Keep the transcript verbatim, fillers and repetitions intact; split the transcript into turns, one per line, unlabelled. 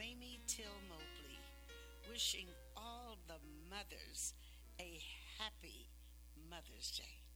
Mamie Till Mobley, wishing all the mothers a happy Mother's Day.